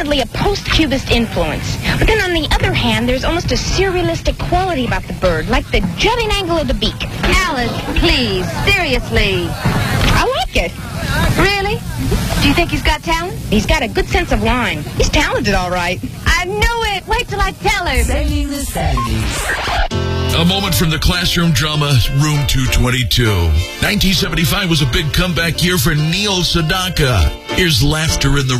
decidedly a post-cubist influence. But then on the other hand, there's almost a surrealistic quality about the bird, like the jutting angle of the beak. Alice, please, seriously. I like it. Really? Do you think he's got talent? He's got a good sense of line. He's talented, all right. I knew it. Wait till I tell her. Singing the 70s. A moment from the classroom drama Room 222. 1975 was a big comeback year for Neil Sedaka. Here's Laughter in the